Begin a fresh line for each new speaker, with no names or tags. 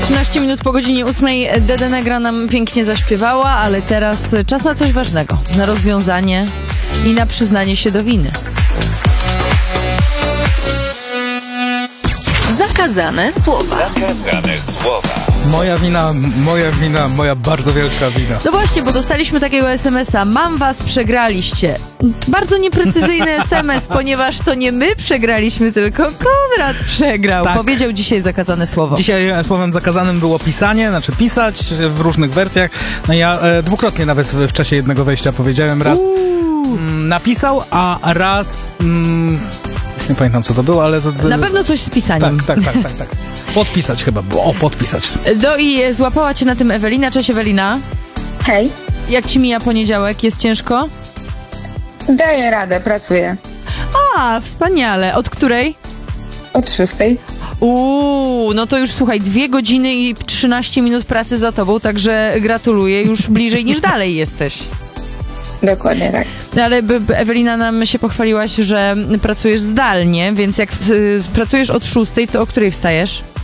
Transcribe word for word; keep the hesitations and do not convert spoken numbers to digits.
trzynaście minut po godzinie ósmej Dede Negra nam pięknie zaśpiewała, ale teraz czas na coś ważnego. Na rozwiązanie i na przyznanie się do winy.
Zakazane słowa.
Zakazane słowa.
Moja wina, moja wina, moja bardzo wielka wina.
No właśnie, bo dostaliśmy takiego es em es a. Mam was, przegraliście. Bardzo nieprecyzyjny es em es, ponieważ to nie my przegraliśmy, tylko Konrad przegrał.
Tak.
Powiedział dzisiaj zakazane słowo.
Dzisiaj słowem zakazanym było pisanie, znaczy pisać w różnych wersjach. No ja e, dwukrotnie nawet w, w czasie jednego wejścia powiedziałem. Raz mm, napisał, a raz... Mm, już nie pamiętam, co to było, ale... Z, z,
Na pewno coś z pisaniem.
Tak, tak, tak, tak, tak. Podpisać chyba było. O, podpisać.
No i złapała cię na tym Ewelina. Cześć, Ewelina.
Hej,
Jak ci mija poniedziałek? Jest ciężko?
daję radę, pracuję.
A, wspaniale. Od której?
Od szóstej.
Uuu, no to już słuchaj, dwie godziny i trzynaście minut pracy za tobą, także gratuluję. Już bliżej niż dalej jesteś.
Dokładnie tak.
Ale b- b- Ewelina, nam się pochwaliłaś, że pracujesz zdalnie, więc jak y, pracujesz od szóstej, to o której wstajesz?